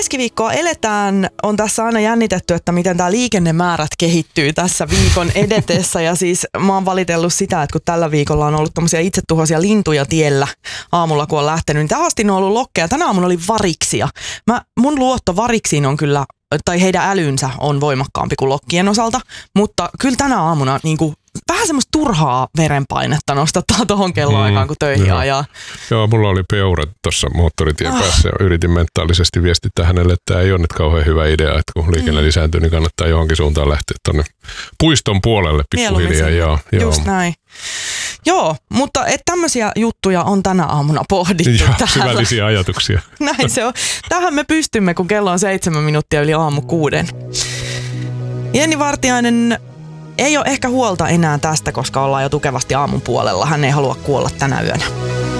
keskiviikkoa eletään. On tässä aina jännitetty, että miten tämä liikennemäärät kehittyy tässä viikon edetessä. Ja siis mä oon valitellut sitä, että kun tällä viikolla on ollut tommosia itsetuhoisia lintuja tiellä aamulla, kun on lähtenyt, niin tähän asti ne on ollut lokkeja. Tänä aamuna oli variksia. Mun luotto variksiin on kyllä, tai heidän älynsä on voimakkaampi kuin lokkien osalta, mutta kyllä tänä aamuna niinku vähän semmoista turhaa verenpainetta nostattaa tohon kelloaikaan, kun töihin ajaa. Joo, mulla oli peurat tuossa moottoritien päässä ja yritin mentaalisesti viestittää hänelle, että tämä ei ole nyt kauhean hyvä idea, että kun liikenne lisääntyy, niin kannattaa johonkin suuntaan lähteä tuonne puiston puolelle pikkuhiljaa. Joo. Just näin. Joo, mutta tämmöisiä juttuja on tänä aamuna pohdittu täällä. Syvällisiä ajatuksia. Näin se on. Tähän me pystymme, kun kello on 7 minuuttia yli aamu 6. Jenni Vartiainen ei ole ehkä huolta enää tästä, koska ollaan jo tukevasti aamun puolella. Hän ei halua kuolla tänä yönä.